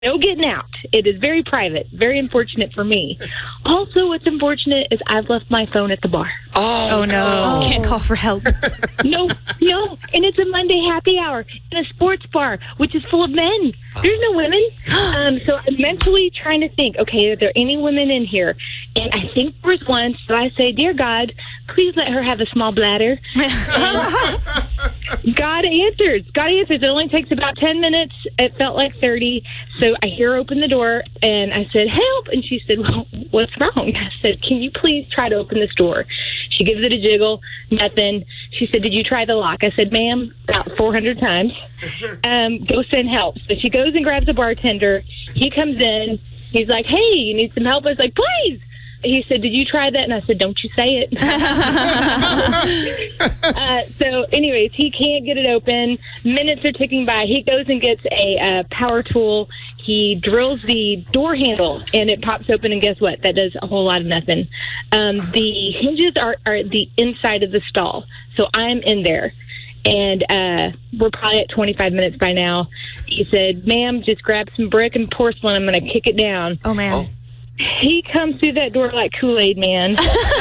No getting out. It is very private. Very unfortunate for me. Also, what's unfortunate is I've left my phone at the bar. Oh no. Can't call for help. No. And it's a Monday happy hour in a sports bar, which is full of men. There's no women. So I'm mentally trying to think, okay, are there any women in here? And I think there was one, so I say, dear God, please let her have a small bladder. God answers. It only takes about 10 minutes. It felt like 30. So I hear her open the door, and I said, help. And she said, well, what's wrong? I said, can you please try to open this door? She gives it a jiggle. Nothing. She said, did you try the lock? I said, ma'am, about 400 times. Go send help. So she goes and grabs a bartender. He comes in. He's like, hey, you need some help? I was like, please. He said, did you try that? And I said, don't you say it. So anyways, he can't get it open. Minutes are ticking by. He goes and gets a power tool. He drills the door handle, and it pops open, and guess what? That does a whole lot of nothing. The hinges are the inside of the stall, so I'm in there. And we're probably at 25 minutes by now. He said, ma'am, just grab some brick and porcelain. I'm going to kick it down. Oh, man. He comes through that door like Kool-Aid, man.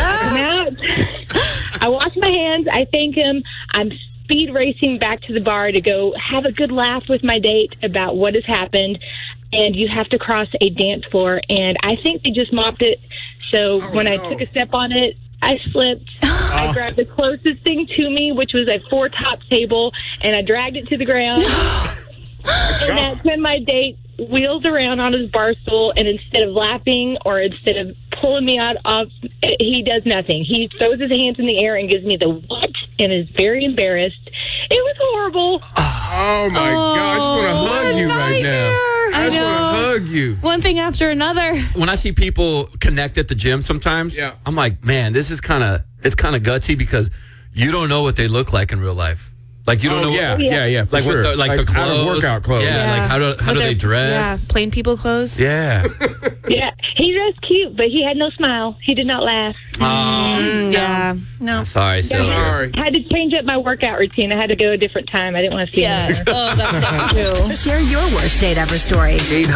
I wash my hands. I thank him. I'm speed racing back to the bar to go have a good laugh with my date about what has happened. And you have to cross a dance floor. And I think they just mopped it. So I took a step on it, I slipped. I grabbed the closest thing to me, which was a 4-top table, and I dragged it to the ground. And that's when my date wheels around on his bar stool, and instead of laughing or instead of pulling me off, he does nothing. He throws his hands in the air and gives me the what, and is very embarrassed. It was horrible. Oh, my God. I just want to hug you right now. I just want to hug you. One thing after another. When I see people connect at the gym sometimes, I'm like, man, this is kind of gutsy because you don't know what they look like in real life. Like, you don't know. Yeah, for like sure. Like the clothes. Out of workout clothes. Yeah, like how do they dress? Yeah, plain people clothes. Yeah. Yeah, he dressed cute, but he had no smile. He did not laugh. Yeah. No. I'm sorry, Sylvia. Sorry. I had to change up my workout routine. I had to go a different time. I didn't want to see him there. Oh, that's too. Share your worst date ever story.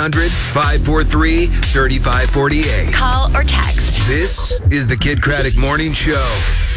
800-543-3548. Call or text. This is the Kid Craddock Morning Show.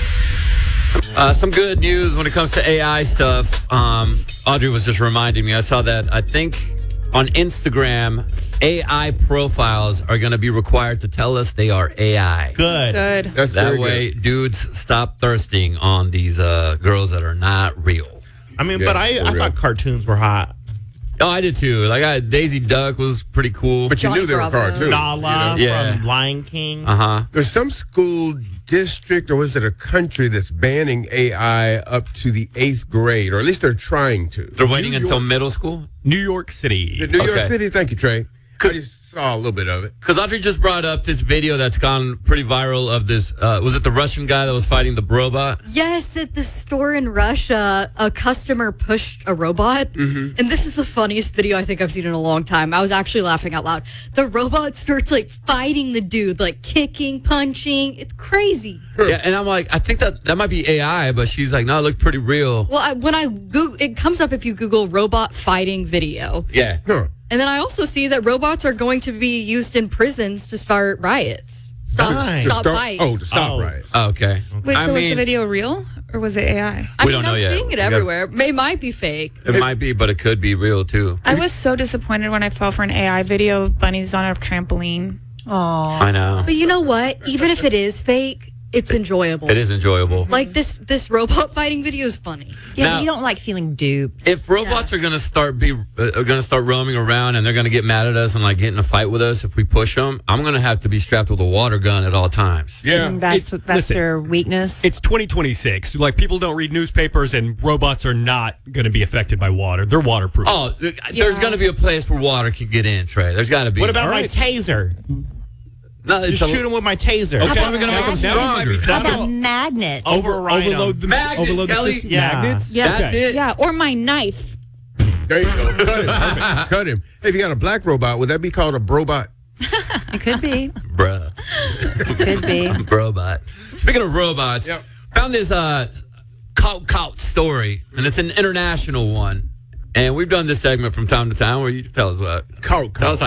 Some good news when it comes to AI stuff. Audrey was just reminding me. I saw that, I think, on Instagram, AI profiles are going to be required to tell us they are AI. Good. That's That very way, good. dudes stop thirsting on these girls that are not real. I mean, Yeah, but I for real. thought cartoons were hot. Oh, I did too. Like, Daisy Duck was pretty cool. But you knew they were cartoons. Nala Yeah. from Lion King. There's some school district, or was it a country, that's banning AI up to the 8th grade, or at least they're trying to. They're waiting until middle school? New York City. Is it New York Okay. City? Thank you, Trey. I just saw a little bit of it. Because Audrey just brought up this video that's gone pretty viral of this, was it the Russian guy that was fighting the robot? Yes, at the store in Russia, a customer pushed a robot. And this is the funniest video I think I've seen in a long time. I was actually laughing out loud. The robot starts like fighting the dude, like kicking, punching. It's crazy. Yeah, and I'm like, I think that might be AI, but she's like, no, it looked pretty real. Well, when I Google, it comes up if you Google robot fighting video. Yeah. Huh. And then I also see that robots are going to be used in prisons to start riots. Stop fights. To stop riots. Oh, okay. Wait, I so was the mean, video real or was it AI? I We mean, don't know I'm yet. seeing it We got- everywhere. It might be fake. It might be, but it could be real too. I was so disappointed when I fell for an AI video of bunnies on a trampoline. I know. But you know what? Even if it is fake, it's enjoyable. It is enjoyable. Like this robot fighting video is funny. Yeah, Now- but you don't like feeling duped. If robots are gonna start roaming around and they're gonna get mad at us and like get in a fight with us if we push them, I'm gonna have to be strapped with a water gun at all times. Yeah. That's listen, their weakness. It's 2026. Like, people don't read newspapers, and robots are not going to be affected by water. They're waterproof. Oh, there's gonna be a place where water can get in, Trey. There's gotta be. What about my taser? No, it's Just shoot him with my taser. Okay, we're gonna make them stronger. How about magnets? Overload the Magnets, Kelly. system. Yeah. Magnets? Yeah. That's it. Yeah, or my knife. There you go. Cut him. Cut him. Hey, if you got a black robot, would that be called a brobot? It could be. Bruh. Could be. Robot. Speaking of robots, found this cult story, and it's an international one. And we've done this segment from time to time where you tell us what. Coat. Tell us